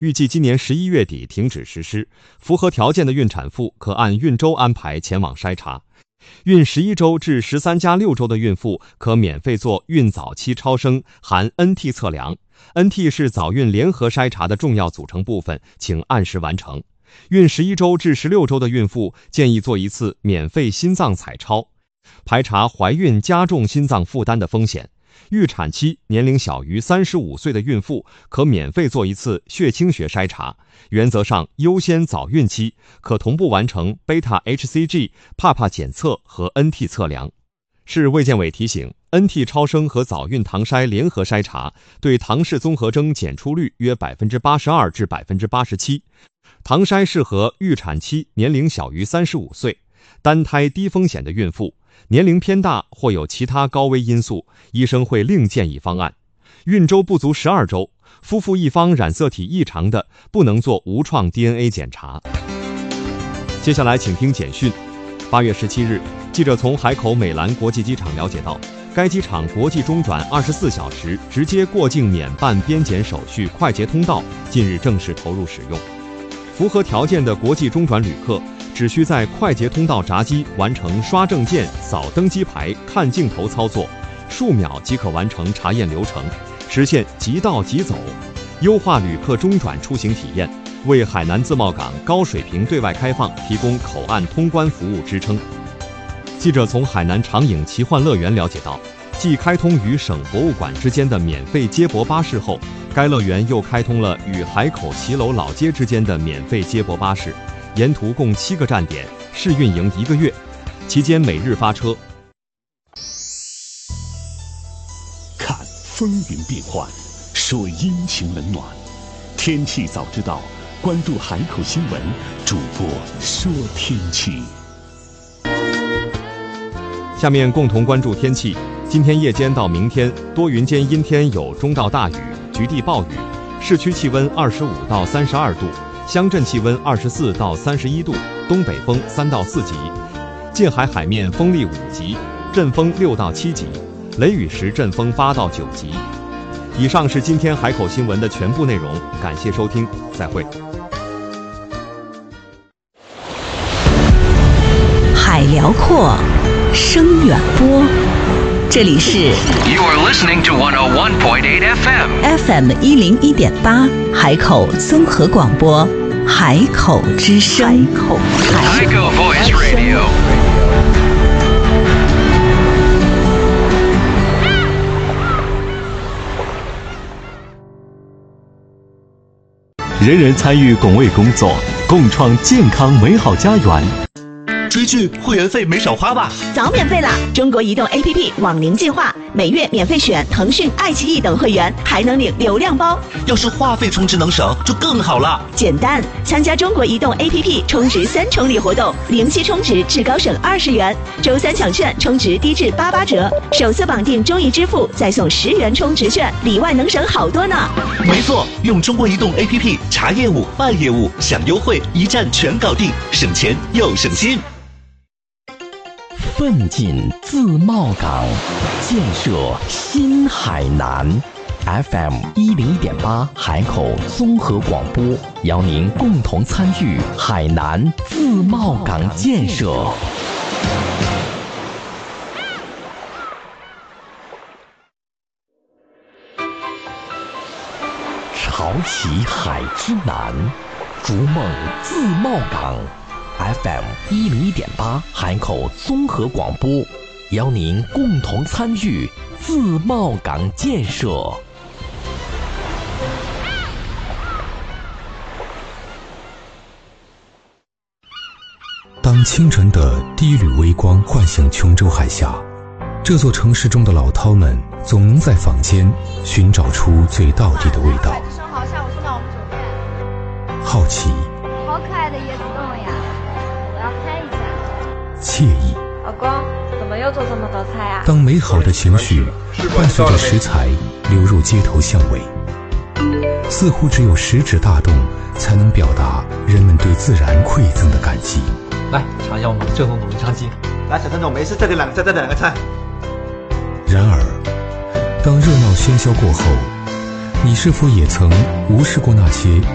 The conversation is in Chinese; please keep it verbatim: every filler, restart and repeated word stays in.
预计今年十一月底停止实施。符合条件的孕产妇可按孕周安排前往筛查。孕十一周至十三加六周的孕妇可免费做孕早期超声含 N T 测量。N T 是早孕联合筛查的重要组成部分，请按时完成。孕十一周至十六周的孕妇建议做一次免费心脏彩超，排查怀孕加重心脏负担的风险。预产期年龄小于三十五岁的孕妇可免费做一次血清学筛查，原则上优先早孕期，可同步完成贝塔 H C G、帕帕检测和 N T 测量。市卫健委提醒， N T 超声和早孕唐筛联合筛查对唐氏综合征检出率约 百分之八十二 至 百分之八十七。唐筛适合预产期年龄小于三十五岁、单胎低风险的孕妇，年龄偏大或有其他高危因素，医生会另建议方案。孕周不足十二周，夫妇一方染色体异常的，不能做无创 D N A 检查。接下来请听简讯。八月十七日，记者从海口美兰国际机场了解到，该机场国际中转二十四小时直接过境免办边检手续快捷通道近日正式投入使用。符合条件的国际中转旅客只需在快捷通道闸机完成刷证件、扫登机牌、看镜头操作，数秒即可完成查验流程，实现即到即走，优化旅客中转出行体验，为海南自贸港高水平对外开放提供口岸通关服务支撑。记者从海南长影奇幻乐园了解到，继开通与省博物馆之间的免费接驳巴士后，该乐园又开通了与海口骑楼老街之间的免费接驳巴士，沿途共七个站点，试运营一个月，期间每日发车。 看风云变幻，说阴晴冷暖，天气早知道，关注海口新闻，主播说天气。 下面共同关注天气。今天夜间到明天，多云间阴天有中到大雨，局地暴雨。市区气温二十五到三十二度，乡镇气温二十四到三十一度，东北风三到四级，近海海面风力五级，阵风六到七级，雷雨时阵风八到九级。以上是今天海口新闻的全部内容，感谢收听，再会。 海辽阔，声远播，这里是 You are listening to one oh one point eight F M F M 一零一点八海口综合广播，海口之声。海口海口 Voice Radio。 人人参与拱卫工作，共创健康美好家园。 追剧会员费没少花吧？ 早免费啦！中国移动 A P P 网龄计划，每月免费选腾讯、爱奇艺等会员，还能领流量包。 要是话费充值能省，就更好了。 简单，参加中国移动 A P P 充值三重礼活动，零息充值至高省二十元，周三抢券充值低至八八折，首次绑定中移支付再送十元充值券，里外能省好多呢。 没错，用中国移动 A P P 查业务、办业务、享优惠，一站全搞定，省钱又省心。 奋进自贸港，建设新海南。F M 一零一点八海口综合广播，邀您共同参与海南自贸港建设。潮起海之南，逐梦自贸港。F M 一零一点八海口综合广播，邀您共同参与自贸港建设。 当清晨的第一缕微光唤醒琼州海峡，这座城市中的老饕们总能在坊间寻找出最道地的味道。 生蚝下午送到我们酒店。 好奇， 好可爱的椰子冻呀！我要拍一下。 惬意， 老公，怎么又做这么多菜啊？ 当美好的情绪伴随着食材流入街头巷尾，似乎只有食指大动才能表达人们对自然馈赠的感激。 来尝一下我们正宗的文昌鸡。 来，小陈总，没事，再点两个，再再点两个菜。 然而，当热闹喧嚣过后，你是否也曾无视过那些